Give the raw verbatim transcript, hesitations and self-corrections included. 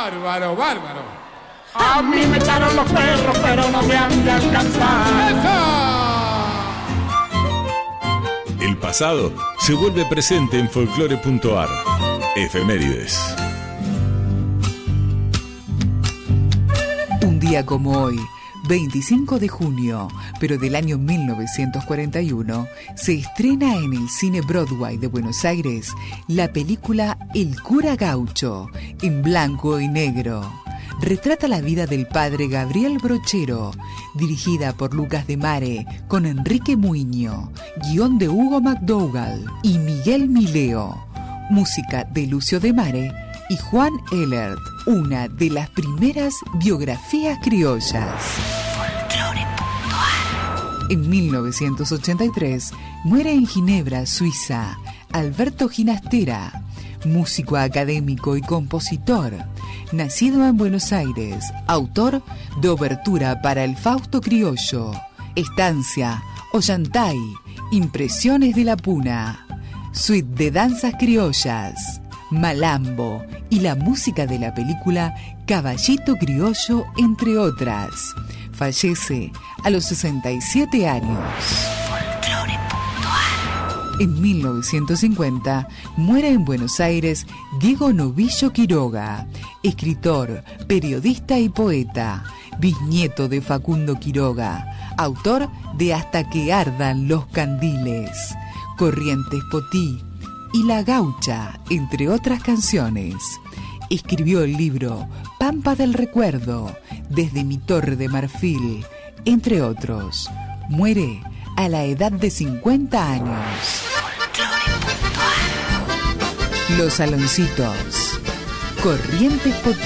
Bárbaro, bárbaro. A mí me echaron los perros, pero no me han de alcanzar. ¡Eso! El pasado se vuelve presente en folclore punto ar. Efemérides. Un día como hoy, veinticinco de junio, pero del año mil novecientos cuarenta y uno, se estrena en el Cine Broadway de Buenos Aires la película El cura gaucho, en blanco y negro. Retrata la vida del padre Gabriel Brochero, dirigida por Lucas de Mare, con Enrique Muiño, guión de Hugo McDougall y Miguel Mileo, música de Lucio de Mare y Juan Ellert, una de las primeras biografías criollas. En mil novecientos ochenta y tres muere en Ginebra, Suiza, Alberto Ginastera, músico académico y compositor, nacido en Buenos Aires, autor de obertura para el Fausto Criollo, Estancia, Ollantay, Impresiones de la Puna, suite de danzas criollas, Malambo y la música de la película Caballito Criollo, entre otras. Fallece a los sesenta y siete años. En mil novecientos cincuenta muere en Buenos Aires Diego Novillo Quiroga, escritor, periodista y poeta, bisnieto de Facundo Quiroga, autor de Hasta que ardan los candiles, Corrientes Potí y La Gaucha, entre otras canciones. Escribió el libro Pampa del Recuerdo, Desde mi Torre de Marfil, entre otros. Muere a la edad de cincuenta años. Los Saloncitos, Corrientes Potí.